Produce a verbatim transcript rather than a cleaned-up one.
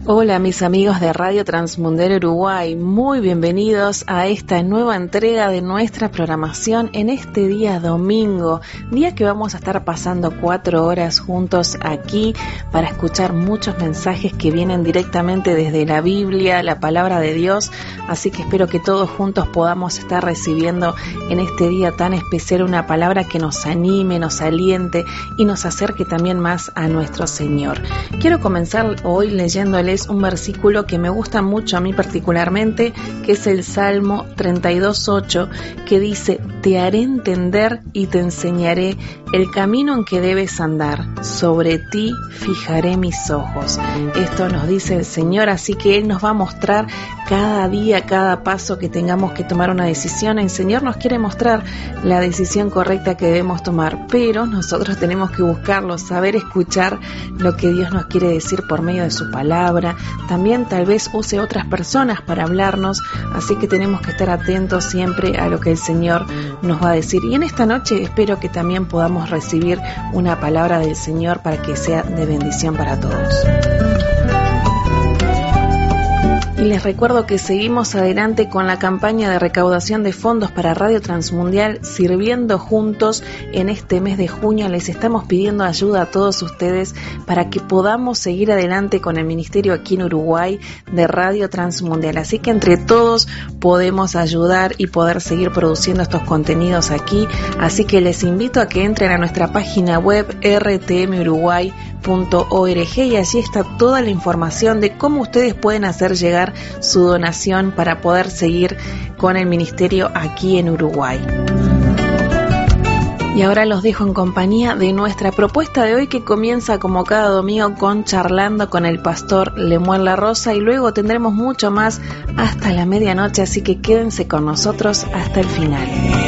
Hola mis amigos de Radio Transmundial Uruguay, muy bienvenidos a esta nueva entrega de nuestra programación en este día domingo, día que vamos a estar pasando cuatro horas juntos aquí para escuchar muchos mensajes que vienen directamente desde la Biblia, la palabra de Dios, así que espero que todos juntos podamos estar recibiendo en este día tan especial una palabra que nos anime, nos aliente y nos acerque también más a nuestro Señor. Quiero comenzar hoy leyéndoles un versículo que me gusta mucho a mí particularmente, que es el Salmo treinta y dos ocho, que dice: te haré entender y te enseñaré el camino en que debes andar, sobre ti fijaré mis ojos. Esto nos dice el Señor, así que Él nos va a mostrar cada día, cada paso que tengamos que tomar una decisión. El Señor nos quiere mostrar la decisión correcta que debemos tomar, pero nosotros tenemos que buscarlo, saber escuchar lo que Dios nos quiere decir por medio de su palabra. También tal vez use otras personas para hablarnos, así que tenemos que estar atentos siempre a lo que el Señor nos va a decir. Y en esta noche espero que también podamos recibir una palabra del Señor para que sea de bendición para todos. Y les recuerdo que seguimos adelante con la campaña de recaudación de fondos para Radio Transmundial, sirviendo juntos en este mes de junio. Les estamos pidiendo ayuda a todos ustedes para que podamos seguir adelante con el ministerio aquí en Uruguay de Radio Transmundial. Así que entre todos podemos ayudar y poder seguir produciendo estos contenidos aquí. Así que les invito a que entren a nuestra página web r t m uruguay punto org y allí está toda la información de cómo ustedes pueden hacer llegar su donación para poder seguir con el ministerio aquí en Uruguay. Y ahora los dejo en compañía de nuestra propuesta de hoy, que comienza como cada domingo con Charlando con el pastor Lemuel La Rosa, y luego tendremos mucho más hasta la medianoche, así que quédense con nosotros hasta el final.